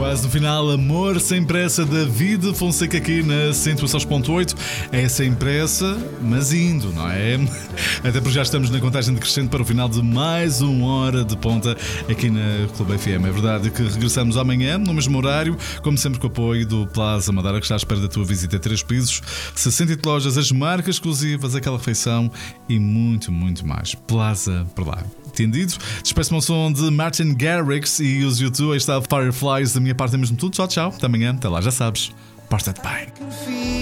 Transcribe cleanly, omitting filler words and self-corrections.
Quase no final, Amor Sem Pressa, David Fonseca aqui na 106.8. É sem pressa, mas indo, não é? Até porque já estamos na contagem decrescente para o final de mais uma hora de ponta aqui na Clube FM. É verdade que regressamos amanhã, no mesmo horário, como sempre com o apoio do Plaza Madeira, que está à espera da tua visita a 3 pisos, 60 lojas, as marcas exclusivas, aquela refeição e muito, muito mais. Plaza por lá. Entendido? Despeço-me ao som de Martin Garrix e os YouTube. Aí está Fireflies. Da minha parte é mesmo tudo. Tchau, tchau. Até amanhã. Até lá, já sabes. Porta-te bem.